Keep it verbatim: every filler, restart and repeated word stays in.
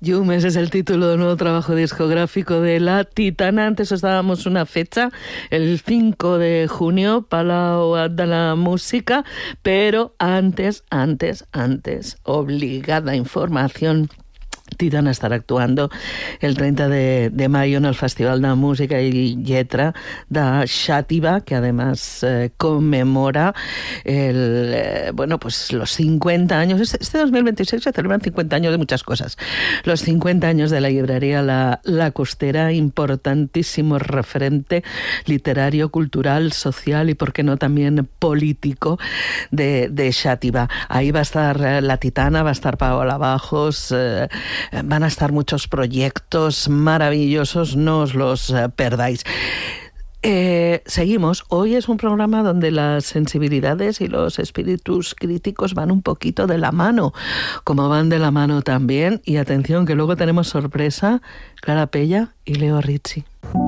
Yumes es el título del nuevo trabajo discográfico de La Titana. Antes os dábamos una fecha, el cinco de junio, Palau de la Música, pero antes, antes, antes, obligada información. Titana estarà actuando el treinta de, de mayo en el Festival de Música y Lletra de Xàtiva, que además eh, conmemora el, eh, bueno, pues los cincuenta años. Este, este dos mil veintiséis se celebran cincuenta años de muchas cosas. Los cincuenta años de la librería La, la Costera, importantísimo referente literario, cultural, social y, por qué no, también político de, de Xàtiva. Ahí va a estar eh, La Titana, va a estar Paola Bajos, eh, van a estar muchos proyectos maravillosos, no os los eh, perdáis. Eh, seguimos. Hoy es un programa donde las sensibilidades y los espíritus críticos van un poquito de la mano, como van de la mano también, y atención que luego tenemos sorpresa, Clara Pella y Leo Ricci.